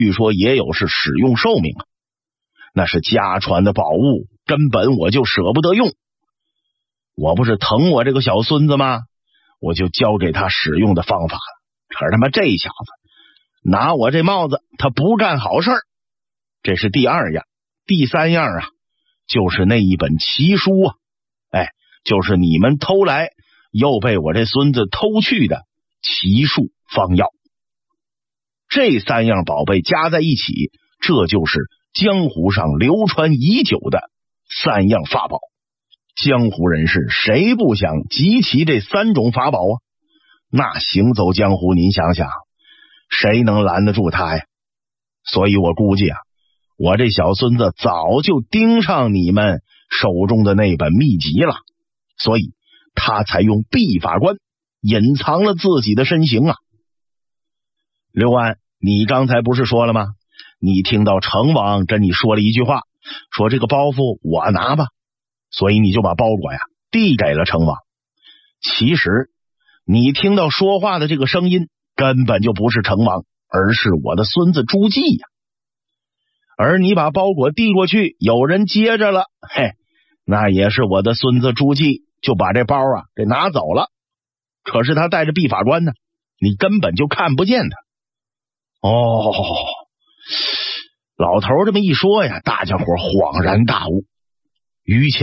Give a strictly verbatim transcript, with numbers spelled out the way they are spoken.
据说也有是使用寿命啊，那是家传的宝物，根本我就舍不得用。我不是疼我这个小孙子吗？我就教给他使用的方法了。可是他妈这小子拿我这帽子，他不干好事儿。这是第二样。第三样啊，就是那一本奇书啊，哎，就是你们偷来又被我这孙子偷去的奇术方药。这三样宝贝加在一起，这就是江湖上流传已久的三样法宝。江湖人士谁不想集齐这三种法宝啊？那行走江湖，您想想，谁能拦得住他呀？所以我估计啊，我这小孙子早就盯上你们手中的那本秘籍了，所以他才用毕法官隐藏了自己的身形啊。刘安，你刚才不是说了吗？你听到成王跟你说了一句话，说这个包袱我拿吧，所以你就把包裹呀递给了成王。其实你听到说话的这个声音根本就不是成王，而是我的孙子朱季呀。而你把包裹递过去，有人接着了，嘿，那也是我的孙子朱季就把这包啊给拿走了。可是他带着毕法官呢，你根本就看不见他。哦，老头这么一说呀，大家伙恍然大悟。于谦